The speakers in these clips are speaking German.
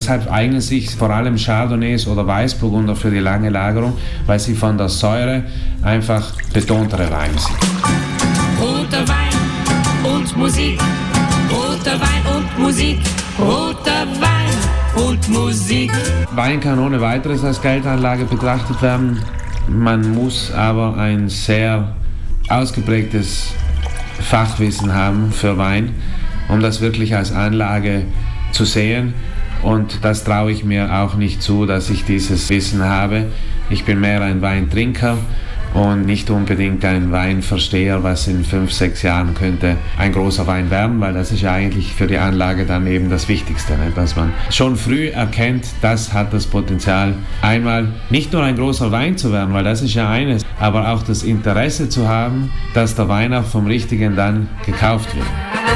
Deshalb eignen sich vor allem Chardonnays oder Weißburgunder für die lange Lagerung, weil sie von der Säure einfach betontere Weine sind. Roter Wein und Musik, roter Wein und Musik, roter Wein und Musik. Wein kann ohne weiteres als Geldanlage betrachtet werden. Man muss aber ein sehr ausgeprägtes Fachwissen haben für Wein, um das wirklich als Anlage zu sehen. Und das traue ich mir auch nicht zu, dass ich dieses Wissen habe. Ich bin mehr ein Weintrinker und nicht unbedingt ein Weinversteher, was in 5-6 Jahren könnte ein großer Wein werden, weil das ist ja eigentlich für die Anlage dann eben das Wichtigste, ne? Dass man schon früh erkennt, das hat das Potenzial, einmal nicht nur ein großer Wein zu werden, weil das ist ja eines, aber auch das Interesse zu haben, dass der Wein auch vom Richtigen dann gekauft wird.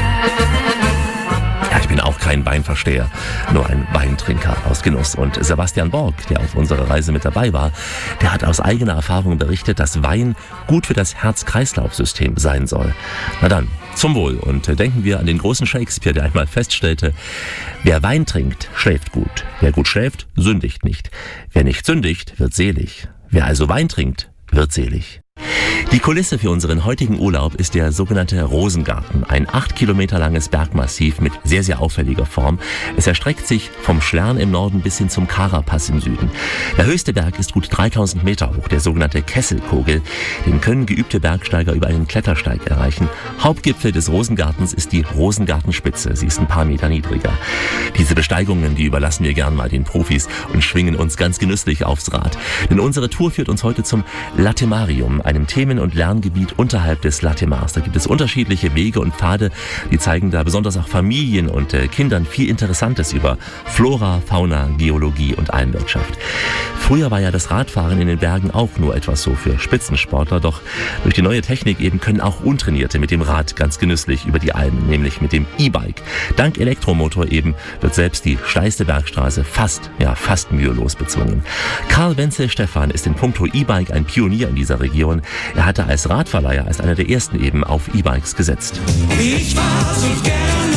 Ich bin auch kein Weinversteher, nur ein Weintrinker aus Genuss. Und Sebastian Borg, der auf unserer Reise mit dabei war, der hat aus eigener Erfahrung berichtet, dass Wein gut für das Herz-Kreislauf-System sein soll. Na dann, zum Wohl. Und denken wir an den großen Shakespeare, der einmal feststellte, wer Wein trinkt, schläft gut. Wer gut schläft, sündigt nicht. Wer nicht sündigt, wird selig. Wer also Wein trinkt, wird selig. Die Kulisse für unseren heutigen Urlaub ist der sogenannte Rosengarten, ein 8 Kilometer langes Bergmassiv mit sehr, sehr auffälliger Form. Es erstreckt sich vom Schlern im Norden bis hin zum Karapass im Süden. Der höchste Berg ist gut 3000 Meter hoch, der sogenannte Kesselkogel. Den können geübte Bergsteiger über einen Klettersteig erreichen. Hauptgipfel des Rosengartens ist die Rosengartenspitze. Sie ist ein paar Meter niedriger. Diese Besteigungen, die überlassen wir gern mal den Profis und schwingen uns ganz genüsslich aufs Rad. Denn unsere Tour führt uns heute zum Latemarium, einem Themen- und Lerngebiet unterhalb des Latemars. Da gibt es unterschiedliche Wege und Pfade, die zeigen da besonders auch Familien und Kindern viel Interessantes über Flora, Fauna, Geologie und Almwirtschaft. Früher war ja das Radfahren in den Bergen auch nur etwas so für Spitzensportler, doch durch die neue Technik eben können auch Untrainierte mit dem Rad ganz genüsslich über die Almen, nämlich mit dem E-Bike. Dank Elektromotor eben wird selbst die steilste Bergstraße fast mühelos bezwungen. Karl Wenzel Stephan ist in puncto E-Bike ein Pionier in dieser Region. Er hatte als Radverleiher als einer der ersten eben auf E-Bikes gesetzt. Ich war so gerne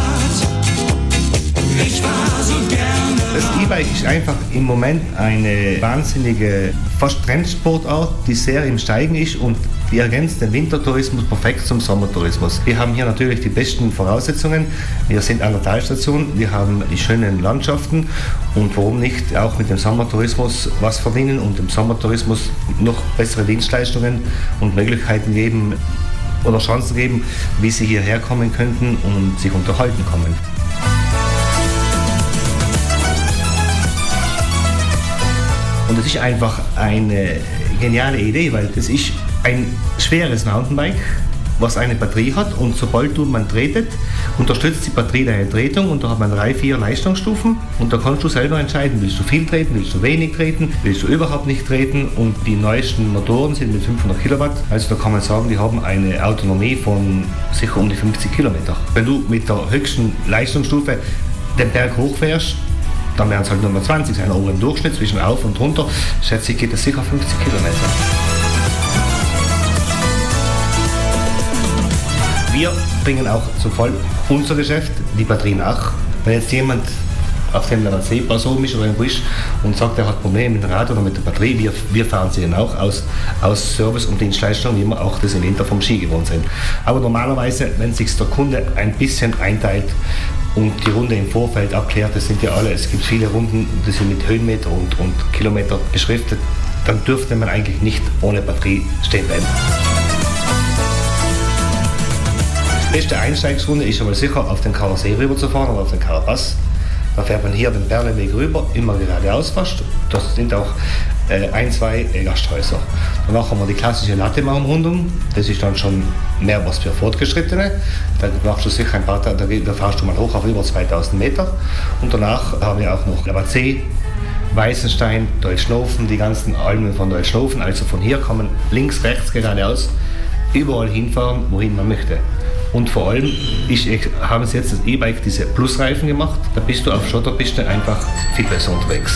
Rad. Ich war so gerne Rad. Das E-Bike ist einfach im Moment eine wahnsinnige, fast Trendsportart, die sehr im Steigen ist und die ergänzt den Wintertourismus perfekt zum Sommertourismus. Wir haben hier natürlich die besten Voraussetzungen. Wir sind an der Talstation, wir haben die schönen Landschaften und warum nicht auch mit dem Sommertourismus was verdienen und dem Sommertourismus noch bessere Dienstleistungen und Möglichkeiten geben oder Chancen geben, wie sie hierher kommen könnten und sich unterhalten kommen. Und das ist einfach eine geniale Idee, weil das ist ein schweres Mountainbike, was eine Batterie hat und sobald man tretet, unterstützt die Batterie deine Tretung und da hat man 3-4 Leistungsstufen und da kannst du selber entscheiden, willst du viel treten, willst du wenig treten, willst du überhaupt nicht treten und die neuesten Motoren sind mit 500 Kilowatt, also da kann man sagen, die haben eine Autonomie von sicher um die 50 Kilometer. Wenn du mit der höchsten Leistungsstufe den Berg hochfährst, dann werden es halt nur 20 sein, aber im Durchschnitt zwischen auf und runter, schätze ich, geht es sicher 50 Kilometer. Wir bringen auch zum Fall unser Geschäft, die Batterie nach. Wenn jetzt jemand auf dem C-Pass oben ist oder irgendwo ist und sagt, er hat Probleme mit dem Rad oder mit der Batterie, wir fahren sie dann auch aus Service und Dienstleistung, wie wir auch das im Winter vom Ski gewohnt sind. Aber normalerweise, wenn sich der Kunde ein bisschen einteilt und die Runde im Vorfeld abklärt, das sind ja alle, es gibt viele Runden, die sind mit Höhenmeter und Kilometer beschriftet, dann dürfte man eigentlich nicht ohne Batterie stehen bleiben. Die beste Einsteigsrunde ist aber sicher auf den Karasee rüber zu fahren oder auf den Karapass. Da fährt man hier den Perleweg rüber, immer geradeaus fast. Das sind auch 1-2 Gasthäuser. Danach haben wir die klassische Latemar-Umrundung. Das ist dann schon mehr was für Fortgeschrittene. Da machst du sicher ein paar Tage, da fahrst du mal hoch auf über 2000 Meter. Und danach haben wir auch noch Labazee, Weißenstein, Deutschnofen, die ganzen Almen von Deutschnofen. Also von hier kann man links, rechts, geradeaus überall hinfahren, wohin man möchte. Und vor allem haben sie jetzt das E-Bike diese Plusreifen gemacht. Da bist du auf Schotterpiste einfach viel besser unterwegs.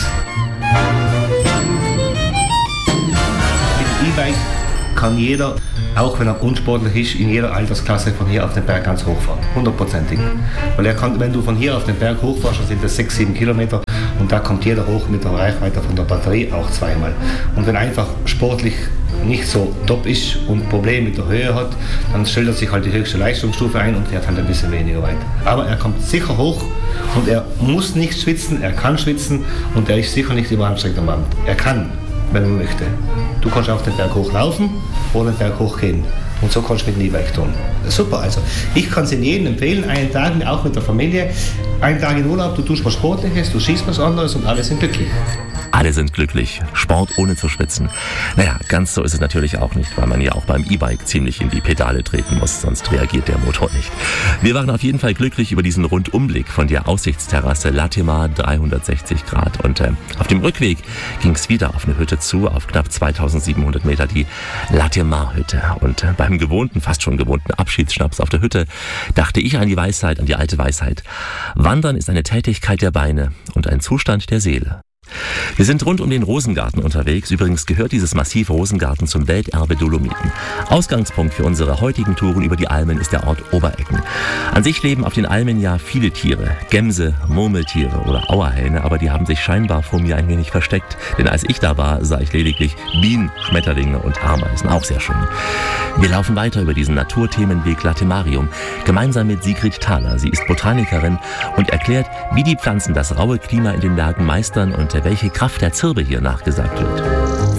Mit E-Bike kann jeder, auch wenn er unsportlich ist, in jeder Altersklasse von hier auf den Berg ganz hochfahren. 100%ig. Weil er kann, wenn du von hier auf den Berg hochfährst, dann sind das 6-7 Kilometer, Und da kommt jeder hoch mit der Reichweite von der Batterie auch zweimal. Und wenn einfach sportlich nicht so top ist und Probleme mit der Höhe hat, dann stellt er sich halt die höchste Leistungsstufe ein und fährt halt ein bisschen weniger weit. Aber er kommt sicher hoch und er muss nicht schwitzen, er kann schwitzen und er ist sicher nicht überanstrengend am Abend. Er kann, wenn man möchte. Du kannst auf den Berg hochlaufen oder den Berg hochgehen. Und so kannst du mit dem E-Bike tun. Super, also ich kann es jedem empfehlen, einen Tag auch mit der Familie, einen Tag in Urlaub, du tust was Sportliches, du schießt was anderes und alle sind glücklich. Alle sind glücklich. Sport ohne zu schwitzen. Naja, ganz so ist es natürlich auch nicht, weil man ja auch beim E-Bike ziemlich in die Pedale treten muss, sonst reagiert der Motor nicht. Wir waren auf jeden Fall glücklich über diesen Rundumblick von der Aussichtsterrasse Latemar 360 Grad. Und auf dem Rückweg ging es wieder auf eine Hütte zu, auf knapp 2700 Meter, die Latemar-Hütte. Und beim gewohnten, fast schon gewohnten Abschiedsschnaps auf der Hütte dachte ich an die Weisheit, an die alte Weisheit. Wandern ist eine Tätigkeit der Beine und ein Zustand der Seele. Wir sind rund um den Rosengarten unterwegs. Übrigens gehört dieses Massiv Rosengarten zum Welterbe Dolomiten. Ausgangspunkt für unsere heutigen Touren über die Almen ist der Ort Obereggen. An sich leben auf den Almen ja viele Tiere. Gämse, Murmeltiere oder Auerhähne, aber die haben sich scheinbar vor mir ein wenig versteckt. Denn als ich da war, sah ich lediglich Bienen, Schmetterlinge und Ameisen. Auch sehr schön. Wir laufen weiter über diesen Naturthemenweg Latemarium, gemeinsam mit Sigrid Thaler. Sie ist Botanikerin und erklärt, wie die Pflanzen das raue Klima in den Bergen meistern und welche Kraft der Zirbe hier nachgesagt wird.